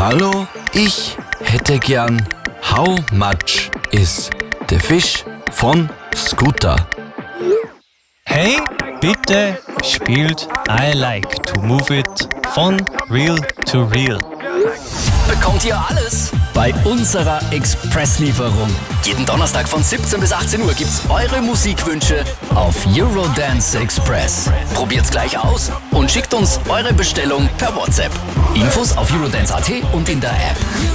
Hallo, ich hätte gern How much is the fish von Scooter? Hey, bitte spielt I Like to Move It von Real to Real. Bekommt ihr alles bei unserer Expresslieferung. Jeden Donnerstag von 17 bis 18 Uhr gibt's eure Musikwünsche auf Eurodance Express. Probiert's gleich aus und schickt uns eure Bestellung per WhatsApp. Infos auf Eurodance.at und in der App.